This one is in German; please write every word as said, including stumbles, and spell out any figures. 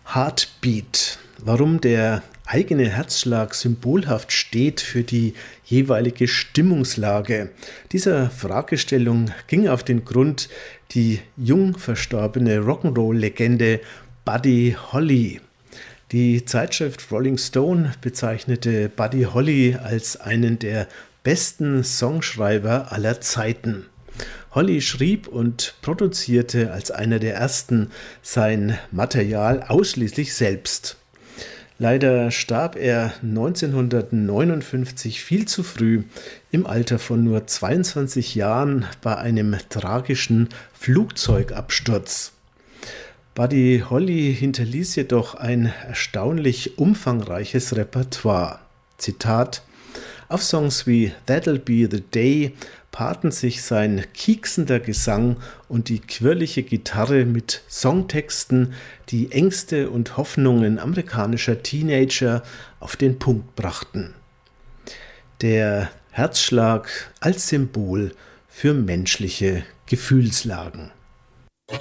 Heartbeat, warum der eigene Herzschlag symbolhaft steht für die jeweilige Stimmungslage. Dieser Fragestellung ging auf den Grund die jung verstorbene Rock'n'Roll-Legende Buddy Holly. Die Zeitschrift Rolling Stone bezeichnete Buddy Holly als einen der besten Songschreiber aller Zeiten. Holly schrieb und produzierte als einer der ersten sein Material ausschließlich selbst. Leider starb er neunzehnhundertneunundfünfzig viel zu früh, im Alter von nur zweiundzwanzig Jahren, bei einem tragischen Flugzeugabsturz. Buddy Holly hinterließ jedoch ein erstaunlich umfangreiches Repertoire. Zitat: Auf Songs wie That'll Be the Day paarten sich sein kieksender Gesang und die quirlige Gitarre mit Songtexten, die Ängste und Hoffnungen amerikanischer Teenager auf den Punkt brachten. Der Herzschlag als Symbol für menschliche Gefühlslagen.